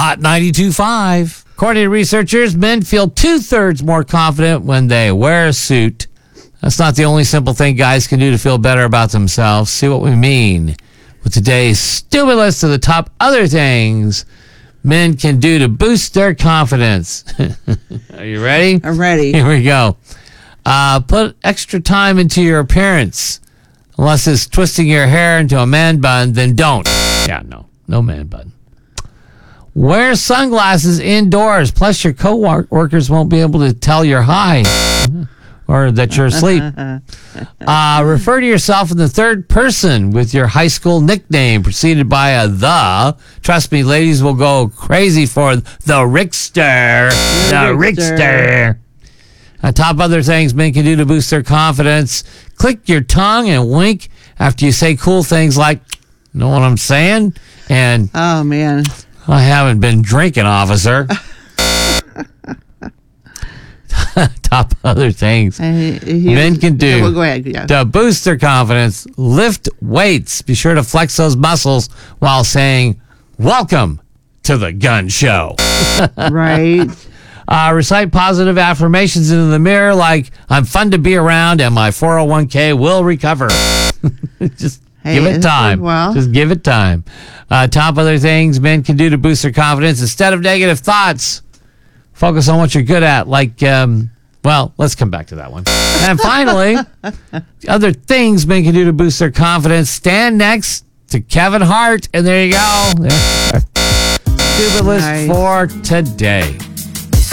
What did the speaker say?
Hot 92.5. According to researchers, men feel 2/3 more confident when they wear a suit. That's not the only simple thing guys can do to feel better about themselves. See what we mean with today's stupid list of the top other things men can do to boost their confidence. Are you ready? I'm ready. Here we go. Put extra time into your appearance. Unless it's twisting your hair into a man bun, then don't. Yeah, no man bun. Wear sunglasses indoors. Plus, your co-workers won't be able to tell you're high or that you're asleep. Refer to yourself in the third person with your high school nickname preceded by a the. Trust me, ladies will go crazy for the Rickster. The Rickster. Top other things men can do to boost their confidence. Click your tongue and wink after you say cool things like, know what I'm saying? And, oh, man. I haven't been drinking, officer. Top other things men can do well, go ahead, yeah. to boost their confidence. Lift weights. Be sure to flex those muscles while saying, welcome to the gun show. Right. Recite positive affirmations into the mirror like, I'm fun to be around and my 401k will recover. Just give it time. Well. Just give it time. Top other things men can do to boost their confidence. Instead of negative thoughts, focus on what you're good at. Like, well, let's come back to that one. And finally, other things men can do to boost their confidence. Stand next to Kevin Hart. And there you go. Stupid list for today.